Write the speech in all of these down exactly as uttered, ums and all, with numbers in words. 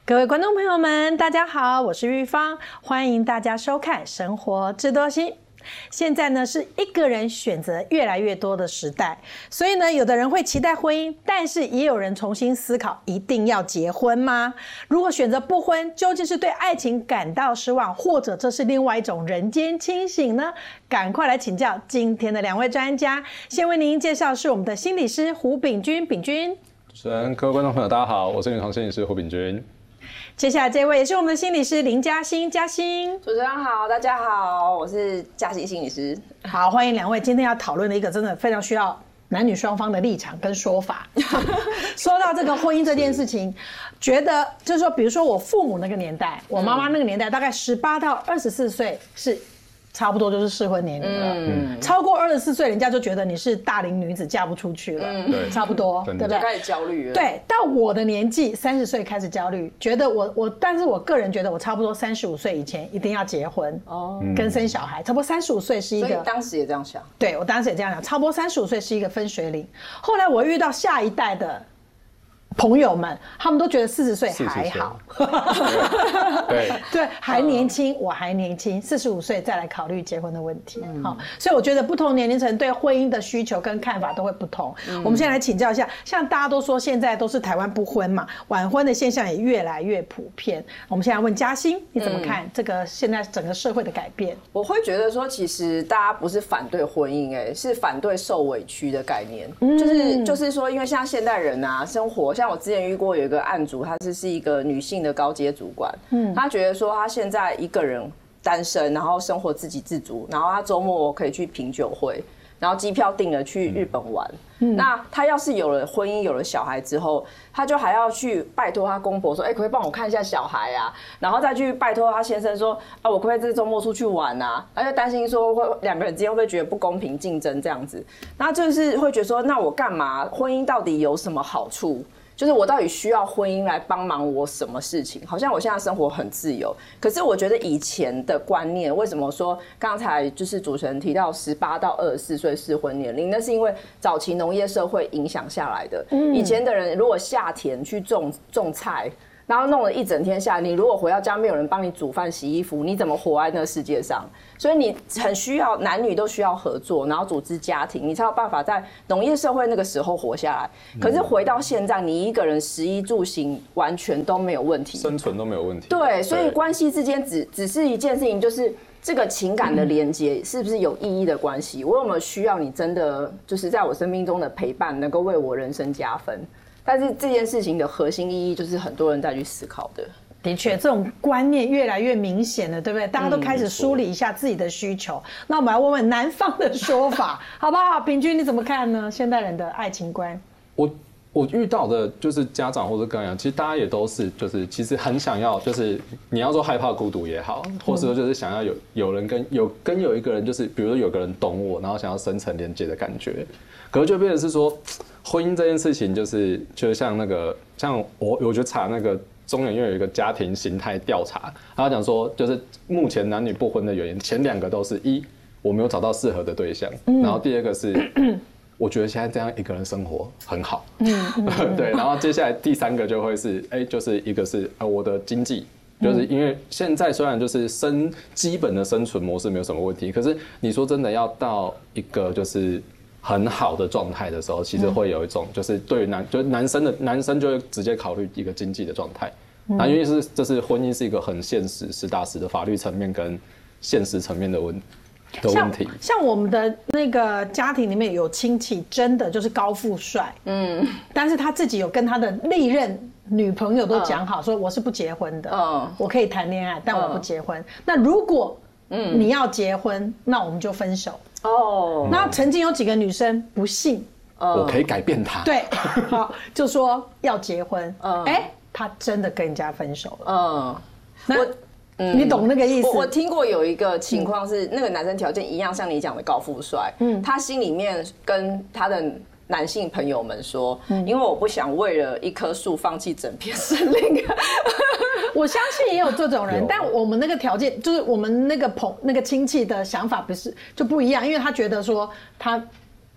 各位观众朋友们，大家好，我是玉芳，欢迎大家收看《生活智多星》。现在呢是一个人选择越来越多的时代，所以呢，有的人会期待婚姻，但是也有人重新思考，一定要结婚吗？如果选择不婚，究竟是对爱情感到失望，或者这是另外一种人间清醒呢？赶快来请教今天的两位专家。先为您介绍是我们的心理师胡炳君，炳君。 主持人、各位观众朋友，大家好，我是临床心理师胡炳君。 接下来这位也是我们的心理师林嘉欣，嘉欣。 主持人好，大家好，我是嘉欣心理师。 好，欢迎两位。今天要讨论的一个真的非常需要男女双方的立场跟说法。说到这个婚姻这件事情，觉得就是说，比如说我父母那个年代，我妈妈那个年代，大概十八到二十四岁是差不多就是适婚年龄了。嗯，超过二十四岁，人家就觉得你是大龄女子嫁不出去了。嗯， 对， 差不多，对不对？ 开始焦虑了。 对，到我的年纪，三十岁开始焦虑，觉得我我，但是我个人觉得我差不多三十五岁以前一定要结婚哦，跟生小孩。差不多三十五岁是一个， 所以当时也这样想。 对，我当时也这样想，差不多三十五岁是一个分水岭。后来我遇到下一代的朋友们，他们都觉得四十岁还好， 对对，还年轻，我还年轻，四十五岁再来考虑结婚的问题。好，所以我觉得不同年龄层对婚姻的需求跟看法都会不同。我们现在来请教一下，像大家都说现在都是台湾不婚嘛，晚婚的现象也越来越普遍。我们现在问嘉欣，你怎么看这个现在整个社会的改变？ 我会觉得说，其实大家不是反对婚姻，哎，是反对受委屈的概念。就是就是说，因为像现代人啊，生活像我之前遇过有一个案主，她是是一个女性的高阶主管，嗯，她觉得说她现在一个人单身，然后生活自给自足，然后她周末可以去品酒会，然后机票订了去日本玩。嗯、那她要是有了婚姻，有了小孩之后，她就还要去拜托她公婆说，哎、欸，可不可以帮我看一下小孩啊？然后再去拜托她先生说，啊，我可不可以这周末出去玩啊？而且担心说会两个人之间会不会觉得不公平竞争这样子？那就是会觉得说，那我干嘛？婚姻到底有什么好处？就是我到底需要婚姻来帮忙我什么事情？好像我现在生活很自由，可是我觉得以前的观念，为什么说刚才就是主持人提到十八到二十四岁适婚年龄，那是因为早期农业社会影响下来的。嗯，以前的人如果下田去种种菜，然后弄了一整天下来，你如果回到家没有人帮你煮饭、洗衣服，你怎么活在那个世界上？所以你很需要男女都需要合作，然后组织家庭，你才有办法在农业社会那个时候活下来。可是回到现在，你一个人食衣住行完全都没有问题， 生存都没有问题。 对，所以关系之间只只是一件事情，就是这个情感的连接是不是有意义的关系？我有没有需要你真的就是在我生命中的陪伴，能够为我人生加分？但是这件事情的核心意义，就是很多人在去思考的。 的确，这种观念越来越明显了，对不对？大家都开始梳理一下自己的需求。嗯、那我们来问问男方的说法，好不好？平均你怎么看呢？现代人的爱情观？ 我我遇到的就是家长或者个人，其实大家也都是，就是其实很想要，就是你要说害怕孤独也好，或是说就是想要有有人跟有跟有一个人，就是比如说有个人懂我，然后想要深层连接的感觉。可是就变成是说，婚姻这件事情，就是就像那个像我我觉得查那个。中研院有一个家庭形态调查，他讲说，就是目前男女不婚的原因，前两个都是一我没有找到适合的对象，嗯、然后第二个是我觉得现在这样一个人生活很好，嗯嗯、对，然后接下来第三个就会是，哎、欸，就是一个是呃我的经济，就是因为现在虽然就是生基本的生存模式没有什么问题，可是你说真的要到一个就是很好的状态的时候，其实会有一种就是对于男就是男生的男生就会直接考虑一个经济的状态。那、嗯、因为是这是婚姻是一个很现实、实打实的法律层面跟现实层面的问的问题。 像, 像我们的那个家庭里面有亲戚，真的就是高富帅，嗯，但是他自己有跟他的历任女朋友都讲好，说我是不结婚的，嗯，我可以谈恋爱，但我不结婚。嗯、那如果你要结婚，那我们就分手。哦，那曾经有几个女生不信， 我可以改变他， 对，好，就说要结婚，哎、嗯。欸他真的跟人家分手了。嗯，我，嗯、你懂那个意思？ 我, 我听过有一个情况是，嗯、那个男生条件一样，像你讲的高富帅，嗯，他心里面跟他的男性朋友们说，嗯、因为我不想为了一棵树放弃整片森林。 我相信也有这种人，但我们那个条件就是我们那个朋那个亲戚的想法不是就不一样，因为他觉得说他。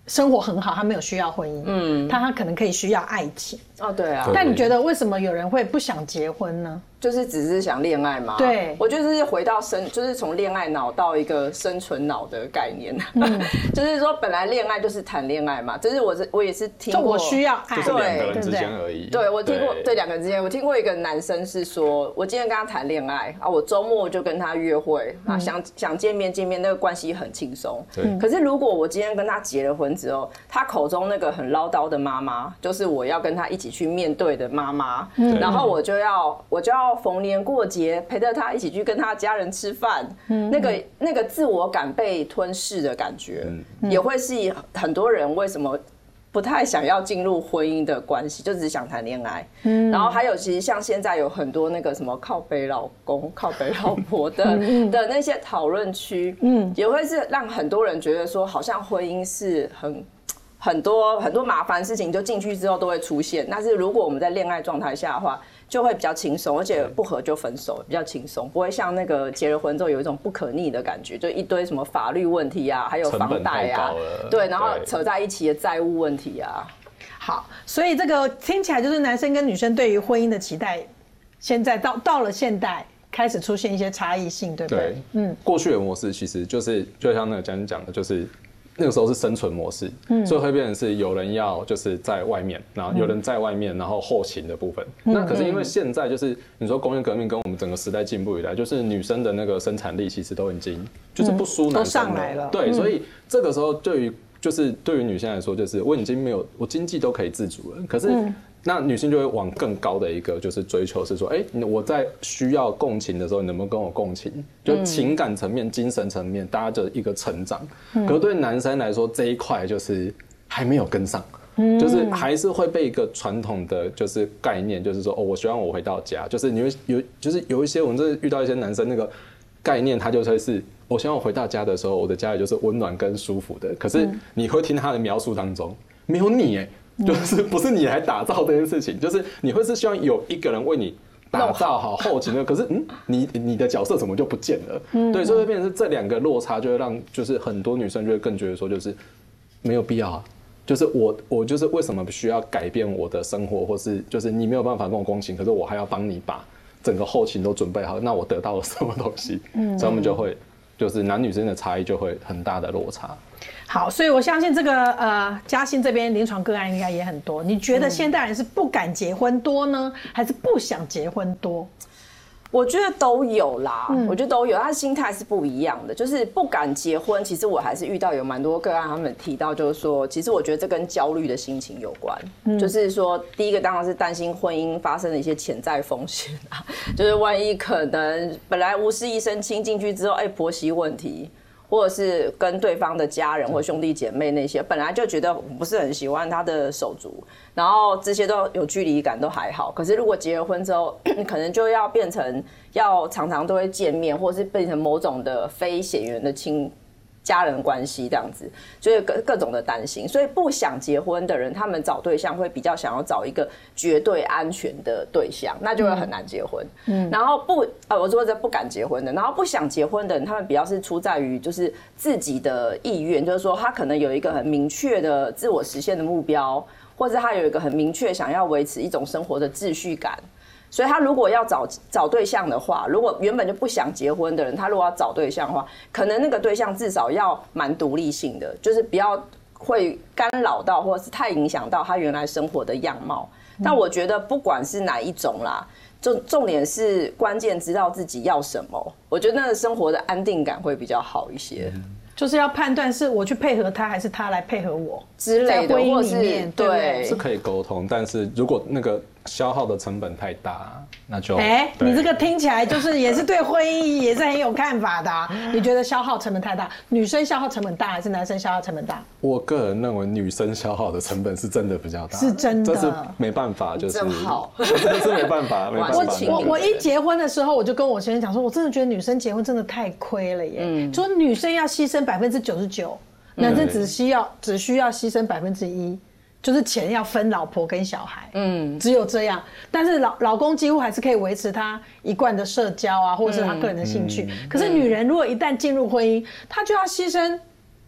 生活很好，他没有需要婚姻，嗯，他他可能可以需要爱情。 哦，对啊。 但你觉得为什么有人会不想结婚呢？ 就是只是想恋爱吗？ 对， 我觉得是回到生，就是从恋爱脑到一个生存脑的概念。嗯，就是说本来恋爱就是谈恋爱嘛，就是我我也是听过， 我需要爱， 就是两个人之间而已。 对，我听过，对两个人之间，我听过一个男生是说，我今天跟他谈恋爱啊，我周末就跟他约会啊，想想见面见面，那个关系很轻松。对。可是如果我今天跟他结了婚之后，他口中那个很唠叨的妈妈，就是我要跟他一起去面对的妈妈，然后我就要我就要逢年过节陪着他一起去跟他家人吃饭，那个那个自我感被吞噬的感觉，也会是很多人为什么不太想要进入婚姻的关系，就只想谈恋爱。嗯，然后还有，其实像现在有很多那个什么靠北老公、靠北老婆的的那些讨论区，嗯，也会是让很多人觉得说，好像婚姻是很很多很多麻烦事情，就进去之后都会出现。但是如果我们在恋爱状态下的话，就会比较轻松，而且不合就分手，比较轻松，不会像那个结了婚之后有一种不可逆的感觉，就一堆什么法律问题啊，还有房贷啊，对，然后扯在一起的债务问题啊。 好，所以这个听起来就是男生跟女生对于婚姻的期待，现在到到了现代开始出现一些差异性，对不对？对， 嗯，过去的模式其实就是就像那个讲讲的，就是那个时候是生存模式，嗯，所以会变成是有人要就是在外面，然后有人在外面，然后后勤的部分。嗯、那可是因为现在就是你说工业革命跟我们整个时代进步以来，就是女生的那个生产力其实都已经就是不输男生了，嗯、都上来了。 对，嗯、所以这个时候对于就是对于女性来说，就是我已经没有我经济都可以自主了，可是。嗯那女性就会往更高的一个就是追求，是说，哎、欸，我在需要共情的时候，你能不能跟我共情？就情感层面、精神层面，大家的一个成长。嗯、可是对男生来说，这一块就是还没有跟上，嗯、就是还是会被一个传统的就是概念，就是说，哦，我希望我回到家，就是你会有，就是有一些我们这遇到一些男生那个概念，他就会是，我希望我回到家的时候，我的家里就是温暖跟舒服的。可是你会听他的描述当中，没有你，哎。就是不是你来打造这件事情，就是你会是希望有一个人为你打造好后勤的，可是嗯，你你的角色怎么就不见了？嗯，对，所以会变成是这两个落差，就会让就是很多女生就会更觉得说，就是没有必要啊，就是我我就是为什么需要改变我的生活，或是就是你没有办法跟我共情，可是我还要帮你把整个后勤都准备好，那我得到了什么东西？嗯，所以我们就会就是男女之间的差异就会很大的落差。 好，所以我相信这个呃，嘉欣这边临床个案应该也很多。你觉得现代人是不敢结婚多呢，还是不想结婚多？ 我觉得都有啦，嗯、我觉得都有，他的心态是不一样的。就是不敢结婚，其实我还是遇到有蛮多个案，他们提到就是说，其实我觉得这跟焦虑的心情有关。嗯、就是说，第一个当然是担心婚姻发生的一些潜在风险啊，就是万一可能本来无事一身轻进去之后，哎、欸，婆媳问题。或者是跟对方的家人或兄弟姐妹那些，本来就觉得不是很喜欢他的手足，然后这些都有距离感，都还好。可是如果结了婚之后，可能就要变成要常常都会见面，或者是变成某种的非血缘的亲家人关系这样子，就是各各种的担心。所以不想结婚的人，他们找对象会比较想要找一个绝对安全的对象，那就会很难结婚。嗯，然后不呃，我说这不敢结婚的，然后不想结婚的人，他们比较是出在于就是自己的意愿，就是说他可能有一个很明确的自我实现的目标，或者他有一个很明确想要维持一种生活的秩序感。所以他如果要找找对象的话，如果原本就不想结婚的人，他如果要找对象的话，可能那个对象至少要蛮独立性的，就是不要会干扰到或者是太影响到他原来生活的样貌。但我觉得不管是哪一种啦，重重点是关键知道自己要什么，我觉得那个生活的安定感会比较好一些。 就是要判断是我去配合他，还是他来配合我之类的， 或是对， 是可以沟通，但是如果那个消耗的成本太大，那就哎、欸，你这个听起来就是也是对婚姻也是很有看法的、啊。你觉得消耗成本太大，女生消耗成本大还是男生消耗成本大？ 我个人认为女生消耗的成本是真的比较大， 是真的， 这是没办法，就是真好， 这是没办法，没办法。 我我我一结婚的时候，我就跟我先生讲说，我真的觉得女生结婚真的太亏了耶，嗯，就说女生要牺牲百分之九十九，男生只需要只需要牺牲百分之一。就是钱要分老婆跟小孩，嗯，只有这样。但是老老公几乎还是可以维持他一贯的社交啊，或者是他个人的兴趣。嗯嗯、可是女人如果一旦进入婚姻，她就要牺牲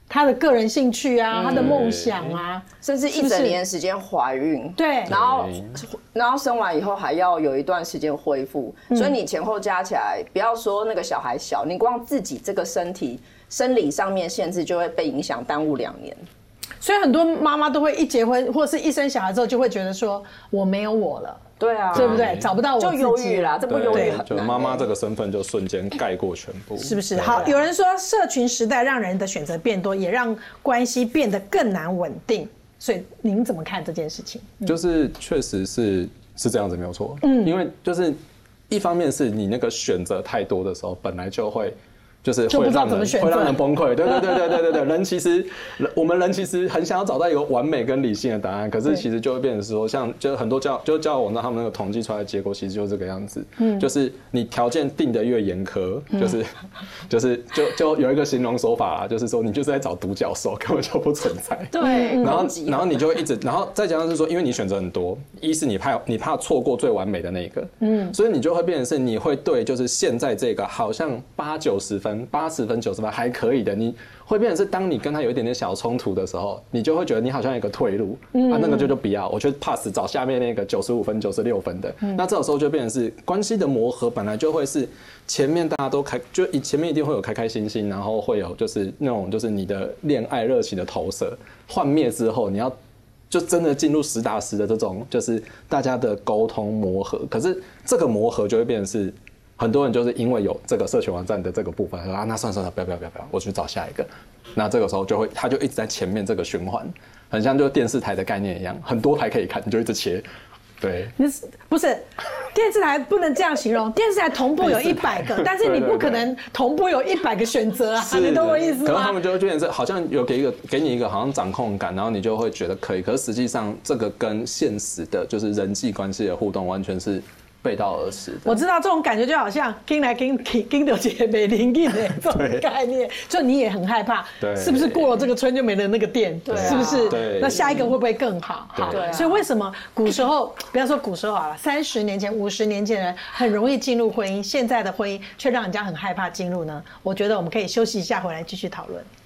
他的个人兴趣啊，嗯、他的梦想啊， 甚至一整年时间怀孕， 对， 然后然后生完以后还要有一段时间恢复，嗯、所以你前后加起来，不要说那个小孩小，你光自己这个身体生理上面限制就会被影响，耽误两年。 所以很多妈妈都会一结婚或是一生小孩之后，就会觉得说我没有我了。 对啊， 对不对？找不到我自己， 就忧郁啦，这不忧郁很难。 就妈妈这个身份就瞬间盖过全部， 是不是？好，有人说社群时代让人的选择变多，也让关系变得更难稳定。所以您怎么看这件事情？ 嗯、就是确实是是这样子，没有错。嗯，因为就是一方面是你那个选择太多的时候，本来就会。就是会让人会让人崩溃，对对对对对对对。人其实，我们人其实很想要找到一个完美跟理性的答案，可是其实就会变成说，像就很多交就交友网站他们那个统计出来的结果，其实就是这个样子。嗯，就是你条件定得越严苛，就是、嗯、就是就就有一个形容手法啦，就是说你就是在找独角兽，根本就不存在。 对， 然后然后你就会一直，然后再加上是说，因为你选择很多，一是你怕你怕错过最完美的那个，嗯，所以你就会变成是你会对就是现在这个好像八九十分。八十分、九十分还可以的，你会变成是当你跟他有一点点小冲突的时候，你就会觉得你好像有一个退路，嗯、啊，那个就就不要，我就 pass 找下面那个九十五分、九十六分的。嗯、那这种时候就变成是关系的磨合，本来就会是前面大家都开，就前面一定会有开开心心，然后会有就是那种就是你的恋爱热情的投射，幻灭之后，你要就真的进入实打实的这种就是大家的沟通磨合，可是这个磨合就会变成是。很多人就是因为有这个社群网站的这个部分啊，那算了算了，不要不要不要不要，我去找下一个。那这个时候就会，他就一直在前面这个循环，很像就电视台的概念一样，很多台可以看，你就一直切。对， 你不是电视台不能这样形容，电视台同步有一百个，但是你不可能同步有一百个选择啊，你懂我意思吗？ 可能他们就会变成好像有给一个给你一个好像掌控感，然后你就会觉得可以，可是实际上这个跟现实的就是人际关系的互动完全是。背道而驰。 我知道这种感觉就好像跟来跟跟到姐妹灵应的这种概念，就你也很害怕，是不是过了这个村就没了那个店？对，是不是？对，那下一个会不会更好？好，所以为什么古时候不要说古时候好了，三十年前、五十年前人很容易进入婚姻，现在的婚姻却让人家很害怕进入呢？我觉得我们可以休息一下，回来继续讨论。